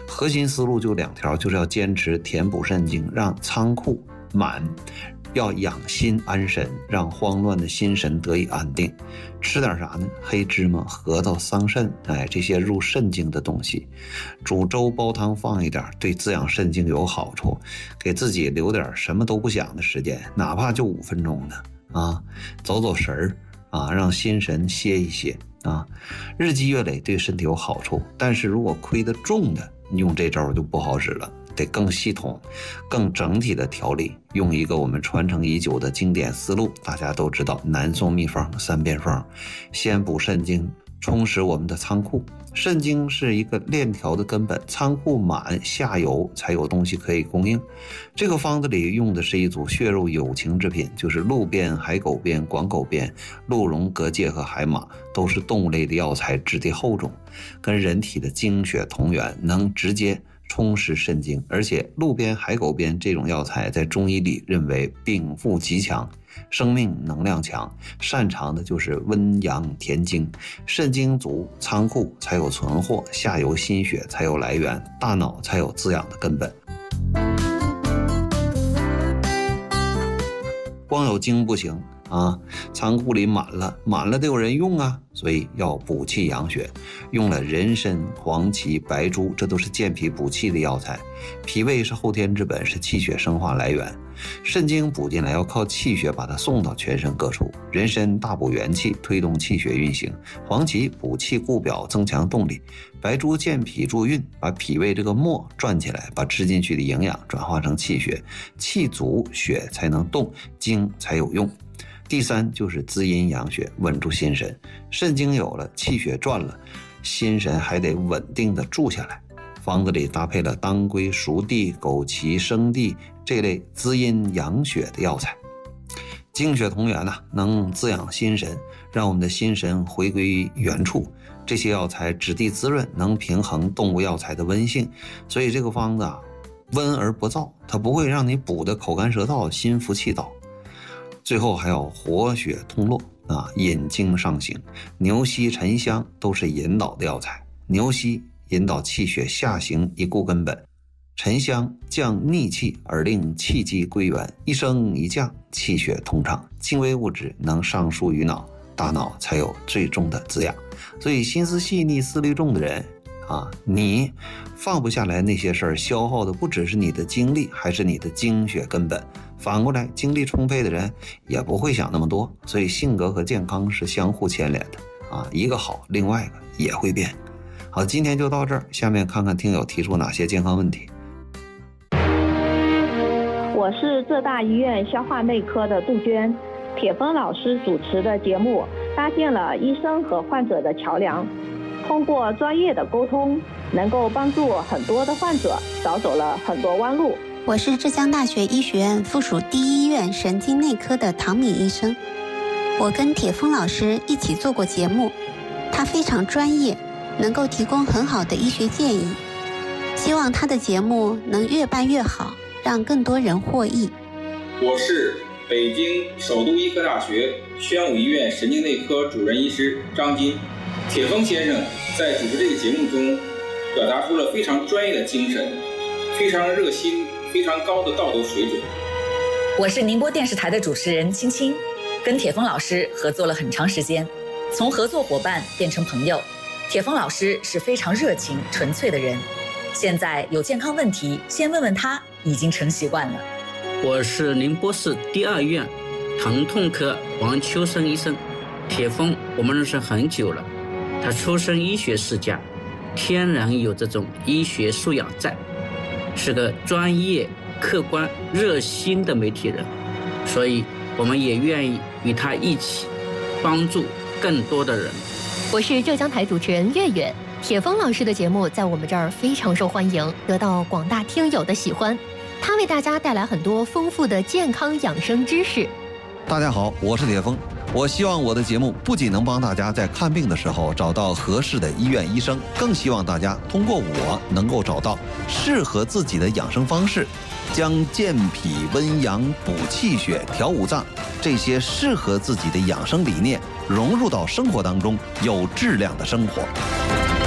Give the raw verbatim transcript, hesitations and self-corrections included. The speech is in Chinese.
核心思路就两条，就是要坚持填补肾精，让仓库满，要养心安神，让慌乱的心神得以安定。吃点啥呢？黑芝麻、核桃、桑葚，哎，这些入肾经的东西，煮粥煲汤放一点，对滋养肾经有好处。给自己留点什么都不想的时间，哪怕就五分钟的啊，走走神儿啊，让心神歇一歇啊。日积月累对身体有好处，但是如果亏得重的，用这招就不好使了。得更系统、更整体的调理，用一个我们传承已久的经典思路，大家都知道南宋秘方三变方，先补肾精，充实我们的仓库。肾精是一个链条的根本，仓库满下游才有东西可以供应。这个方子里用的是一组血肉有情之品，就是鹿鞭、海狗鞭、广狗鞭、鹿茸、蛤蚧和海马，都是动物类的药材，质地厚重，跟人体的精血同源，能直接充实肾精。而且鹿鞭、海狗鞭这种药材在中医里认为禀赋极强，生命能量强，擅长的就是温阳填精。肾精足，仓库才有存货，下游心血才有来源，大脑才有滋养的根本。光有精不行啊，仓库里满了，满了得有人用啊，所以要补气养血，用了人参、黄芪、白术，这都是健脾补气的药材。脾胃是后天之本，是气血生化来源。肾精补进来要靠气血把它送到全身各处。人参大补元气，推动气血运行；黄芪补气固表，增强动力；白术健脾助运，把脾胃这个沫转起来，把吃进去的营养转化成气血。气足，血才能动，精才有用。第三就是滋阴养血，稳住心神。肾精有了，气血转了，心神还得稳定的住下来。方子里搭配了当归、熟地、枸杞、生地这类滋阴养血的药材，精血同源啊，能滋养心神，让我们的心神回归原处。这些药材质地滋润，能平衡动物药材的温性，所以这个方子啊，温而不燥，它不会让你补的口干舌燥、心浮气倒。最后还要活血通络啊，引精上行。牛膝、沉香都是引导的药材。牛膝引导气血下行一固根本，沉香降逆气而令气机归元，一升一降，气血通畅，精微物质能上输于脑，大脑才有最终的滋养。所以心思细腻、思虑重的人啊，你放不下来那些事儿，消耗的不只是你的精力，还是你的精血根本。反过来，精力充沛的人也不会想那么多。所以性格和健康是相互牵连的啊，一个好，另外一个也会变。好，今天就到这儿，下面看看听友提出哪些健康问题。 我是浙大医院消化内科的杜鹃，铁峰老师主持的节目搭建了医生和患者的桥梁，通过专业的沟通，能够帮助很多的患者少走了很多弯路。 我是浙江大学医学院附属第一医院神经内科的唐敏医生，我跟铁峰老师一起做过节目，他非常专业，能够提供很好的医学建议，希望他的节目能越办越好，让更多人获益。 我是北京首都医科大学宣武医院神经内科主任医师张金。铁峰先生在主持这个节目中表达出了非常专业的精神，非常热心，非常高的道德水准。 我是宁波电视台的主持人青青，跟铁峰老师合作了很长时间，从合作伙伴变成朋友。铁峰老师是非常热情纯粹的人，现在有健康问题先问问他已经成习惯了。 我是宁波市第二院疼痛科王秋生医生。铁峰我们认识很久了，他出身医学世家，天然有这种医学素养在，是个专业、客观、热心的媒体人，所以我们也愿意与他一起帮助更多的人。 我是浙江台主持人月月。铁峰老师的节目在我们这儿非常受欢迎，得到广大听友的喜欢。他为大家带来很多丰富的健康养生知识。 大家好，我是铁峰。我希望我的节目不仅能帮大家在看病的时候找到合适的医院医生，更希望大家通过我能够找到适合自己的养生方式，将健脾温阳、补气血、调五脏这些适合自己的养生理念融入到生活当中，有质量的生活。